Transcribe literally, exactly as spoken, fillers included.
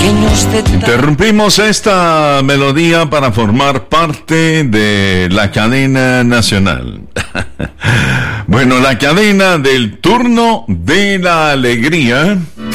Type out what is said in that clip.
Interrumpimos esta melodía para formar parte de la cadena nacional. Bueno, la cadena del turno de la alegría